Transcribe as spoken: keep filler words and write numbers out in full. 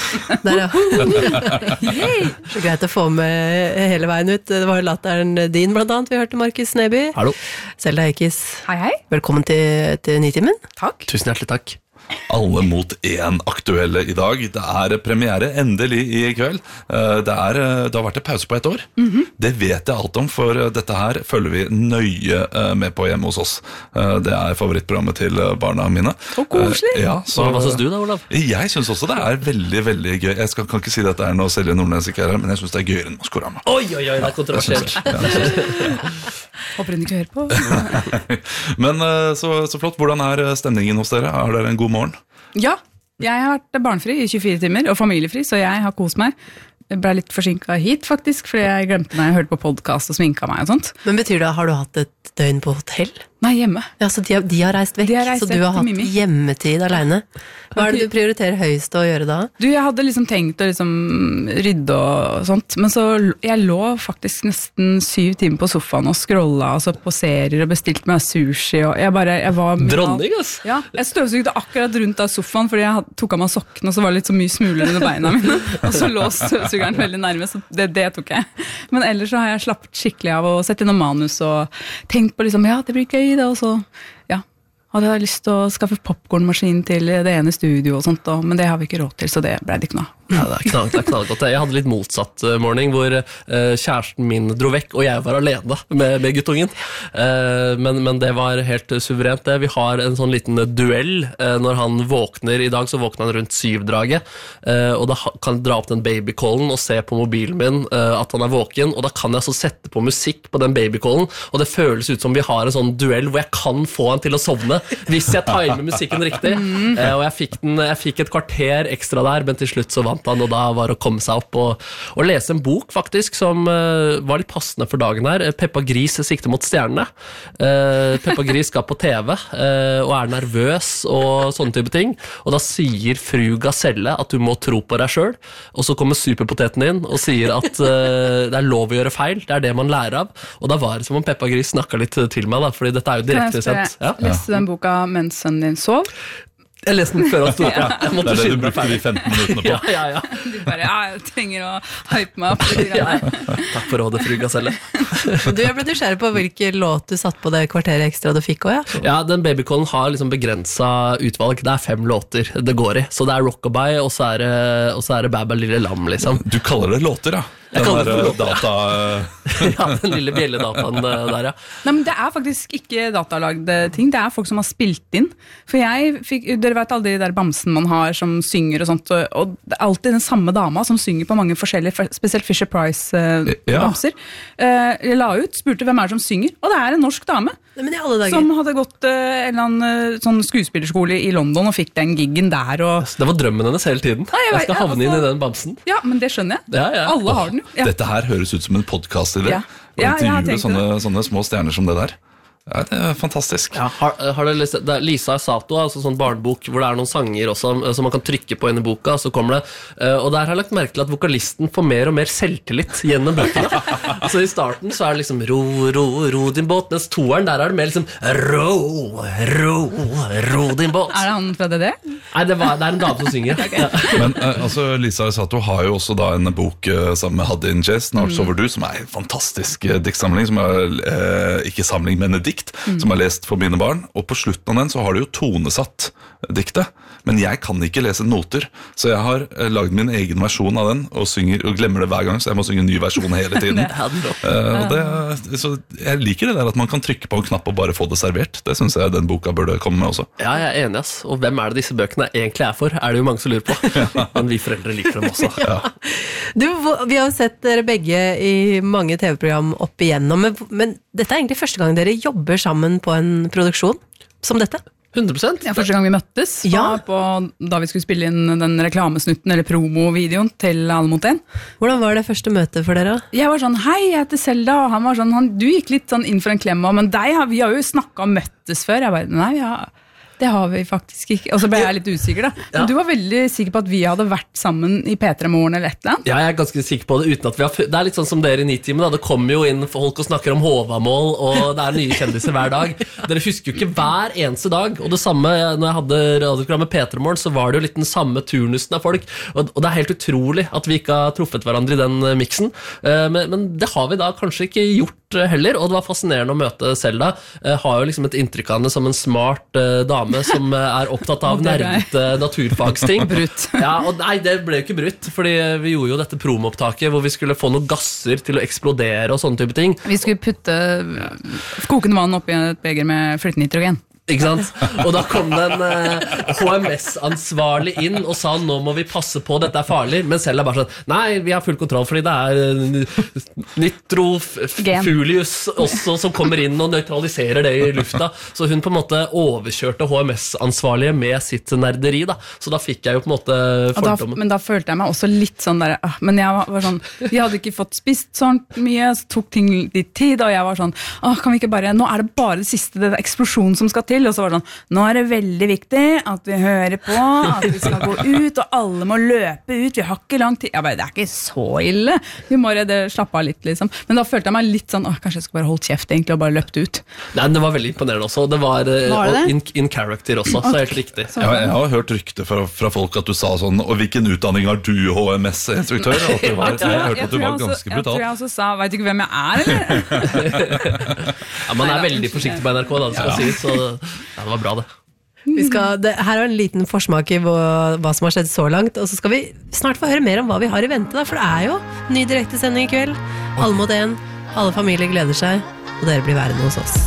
Der, ja. Så greit å få med hele veien ut. Det var latteren din, blant annet. Vi hørte Markus Neby. Hallo. Selda Eikis. Hei, hei. Velkommen til, til Nitimen. Takk. Tusen hjertelig takk. Alle mot én aktuelle i dag. Det er premiere endelig i kveld. Det, er, det har vært en pause på et år. Mm-hmm. Det vet jeg alt om, for dette her følger vi nøye med på hjemme hos oss. Det er favorittprogrammet til barna mine. Så koselig. Ja, så, Hva synes du da, Olav? Jeg synes også det er veldig, veldig gøy. Jeg skal, kan ikke si at det er noe Selje Nordnes ikke er her, men jeg synes det er gøyere enn Maskorama. Oi, oi, oi, det er kontroversielt. Håper hun ikke hører på. Men så, så flott. Hvordan er stemningen hos dere? Har dere en god morgen? Ja, jeg har vært barnefri i tjuefire timer, og familiefri, så jeg har kost meg. Jeg ble litt forsinket hit, faktisk, fordi jeg glemte når jeg hørte på podcast og sminket meg og sånt. Men betyr det, har du hatt et døgn på hotell? Nei, hjemme. Ja, så de har, de har reist vekk, har reist så du vekk har hatt Mimi. hjemmetid alene. Hva er det du prioriterer høyest å gjøre da? Du, jeg hadde liksom tenkt å liksom rydde og sånt, men så jeg lå faktisk nesten syv timer på sofaen og scrolla altså på serier og bestilte meg sushi, og jeg bare, jeg var... Dronning, ass! Ja, jeg støvsugde akkurat rundt av sofaen, fordi jeg tok av meg sokken, og så var det litt så mye smuler under beina mine, og så lå støvsugeren veldig nærme, så det, det tok jeg. Men ellers så har jeg slappet skikkelig av å sette inn noen manus og tenkt på liksom, ja, det blir gøy det, og så, ja, hadde jeg lyst til å skaffe popcornmaskin til det ene studio og sånt, og, men det har vi ikke råd til, så det ble det ikke noe. Ja, det er knall, det er knallgodt. Jeg hadde litt motsatt uh, morgen, hvor uh, kjæresten min dro vekk, og jeg var alene med, med guttungen. Uh, men, men det var helt uh, suverent. Det. Vi har en sånn liten uh, duell uh, når han våkner. I dag så våkner han rundt syvdraget, uh, og da kan jeg dra opp den babycallen og se på mobilen min uh, at han er våken, og da kan jeg så sette på musikk på den babycallen, og det føles ut som vi har en sånn duell hvor jeg kan få han til å sovne hvis jeg timer musikken riktig. Uh, og jeg fikk, den, jeg fikk et kvarter ekstra der, men til slutt så vant han, og da var å komme seg opp og, og lese en bok faktisk som uh, var litt passende for dagen her. Peppa Gris sikter mot stjernene. Uh, Peppa Gris skal på T V uh, og er nervøs og sånne type ting, og da sier fru Gaselle at du må tro på deg selv, og så kommer superpoteten inn og sier at uh, det er lov å gjøre feil, det er det man lærer av, og da var det som om Peppa Gris snakket litt til meg da, fordi dette er jo direkte sendt. Kan jeg lese den boka mens sønnen din sov? Jeg leste den før han stod på. Jeg måtte det er det du skynde meg brukte de femten minuttene på. Ja, ja, ja. Du bare, ja, jeg trenger å hype meg opp. ja. Takk for rådet, fru Gaselle. Du, jeg ble nysgjerrig på hvilken låt du satt på det kvarteret ekstra du fikk også, ja? Ja, den babycallen har liksom begrenset utvalg. Det er fem låter det går i. Så det er Rockabye, og så er det, og så er det Bæ Bæ Lille Lam, liksom. Du kaller det låter, ja? Jeg Den kaller det der låter, data... ja, den lille bjelledataen der, ja. Nei, men det er faktisk ikke datalagde ting, det er folk som har spilt inn. For jeg fikk, dere vet alle de der bamsen man har som synger og sånt, og det er alltid den samme dama som synger på mange forskjellige, spesielt Fisher Price-bamser. Uh, ja. uh, jeg la ut, spurte hvem er det som synger, og det er en norsk dame. Nei, men i alle dager. Som hadde gått uh, en eller annen uh, sånn skuespillerskole i London og fikk den giggen der. Og... Det var drømmen hennes hele tiden. Nei, jeg, jeg skal ja, havne altså... inn i den bamsen. Ja, men det skjønner jeg. Ja, ja. Alle har den jo. Ja. Dette her høres ut som en podcast i det. Ja. Og Ja, jeg har intervjue tenkt sånne, sånne små stjerner som det der. Ja, det er fantastisk. Ja, har, har dere lest det er Lisa Sato, altså sånn barnebok hvor det er noen sanger også, som man kan trykke på inn i boka, så kommer det, og der har jeg lagt merke til at vokalisten får mer og mer selvtillit gjennom bøkene. Så i starten så er det liksom ro, ro, ro din båt, mens toeren der er det mer liksom ro, ro, ro din båt. Er det han fra D D? Nei, det, var, det er en dame som synger. Okay. Ja. Men uh, altså, Lisa Sato har jo også da en bok uh, sammen med Hadin Jez, Snart sover du, som er en fantastisk uh, diktsamling, som er uh, ikke samling, men en dikt. Mm. Som jeg har lest for mine barn, og på slutten av den så har de jo tonesatt diktet, men jeg kan ikke lese noter, så jeg har eh, laget min egen versjon av den og, synger, og glemmer det hver gang, så jeg må synge en ny versjon hele tiden. uh, og det, så jeg liker det der at man kan trykke på en knapp og bare få det servert. Det synes jeg den boka burde komme med også. Ja, jeg er enig, ass. Og hvem er det disse bøkene egentlig er for? Er det jo mange som lurer på. Men vi foreldre liker dem også. Ja. Du, vi har sett dere begge i mange T V-program opp igjennom, men, men dette er egentlig første gang dere jobber sammen på en produksjon som dette? hundre prosent? Ja, første gang vi møttes ja. var på, da vi skulle spille inn den reklamesnutten eller promovideoen til Alle mot en. Hvordan var det første møtet for dere? Jeg var sånn, hei, jeg heter Selda, og han var sånn, han, du gikk litt sånn inn for en klem, men deg, vi har jo snakket og møttes før. Jeg bare, nei, ja, Det har vi faktisk ikke. Og så ble jeg litt usikker da. Men Ja. du var veldig sikker på at vi hadde vært sammen i P tre Morgen eller et eller annet. Ja, jeg er ganske sikker på det, uten at vi har... Det er litt sånn som dere i Nitimen, da. Det kommer jo inn folk og snakker om Håvamål, og det er nye kjendiser hver dag. Dere husker jo ikke hver eneste dag, og det samme, når jeg hadde radioprogrammet P tre Morgen, så var det jo litt den samme turnusen av folk, og, og det er helt utrolig at vi ikke har truffet hverandre i den uh, miksen. Uh, men, men det har vi da kanskje ikke gjort heller, og det var fascinerende å møte Selda. Uh, har jo liksom et inntrykk av henne som en smart uh, dame som uh, er opptatt av nerdete naturfagsting. Brutt. Ja, og nei, det ble jo ikke brutt, fordi vi gjorde jo dette promoopptaket hvor vi skulle få noen gasser til å eksplodere og sånne type ting. Vi skulle putte kokende vann oppi et beger med flytenitrogen. Ikke sant? Og da kom det en uh, H M S-ansvarlig inn og sa nå må vi passe på, dette er farlig, men selv er bare sånn, nei, vi har full kontroll fordi det er uh, nitrofulius også som kommer inn og neutraliserer det i lufta, så hun på en måte overkjørte H M S-ansvarlige med sitt nerderi da, så da fikk jeg jo på en måte fordommen. Da, men da følte jeg meg også litt sånn der, ah, men jeg var, var sånn, vi hadde ikke fått spist sånn mye, så tok ting litt tid, og jeg var sånn, ah, kan vi ikke bare, nå er det bare det siste, det er eksplosjon som skal til, og så var det sånn, nå er det veldig viktig at vi hører på, at vi skal gå ut, og alle må løpe ut, vi har ikke lang tid. Jeg bare, det er ikke så ille. Vi må redde, slappe av litt, liksom. Men da følte jeg meg litt sånn, åh, kanskje jeg skulle bare holdt kjeft egentlig, og bare løpt ut. Nei, det var veldig imponerende også. Det var, uh, Var det det? in, in character også, så helt riktig. Ja, jeg har hørt rykte fra, fra folk at du sa sånn, og hvilken utdanning har du, H M S-instruktør? At du var, jeg hørte at du var ganske Jeg tror brutal. jeg også sa, vet du ikke hvem jeg er, eller? Ja, man er veldig forsiktig på N R K, da, det skal sies, så ja, det var bra det. Vi skal, det, her er en liten forsmak i hva, hva som har skjedd så langt, og så skal vi snart få høre mer om hva vi har i vente da, for det er jo ny direktesending i kveld. Alle mot en, alle familier gleder seg, og dere blir værende hos oss.